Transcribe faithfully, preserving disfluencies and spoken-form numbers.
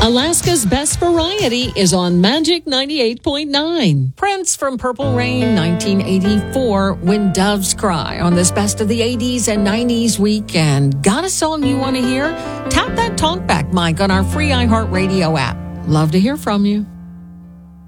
Alaska's Best Variety is on Magic ninety-eight point nine. Prince from Purple Rain, nineteen eighty-four, When Doves Cry on this Best of the eighties and nineties weekend. Got a song you want to hear? Tap that talkback mic on our free iHeartRadio app. Love to hear from you.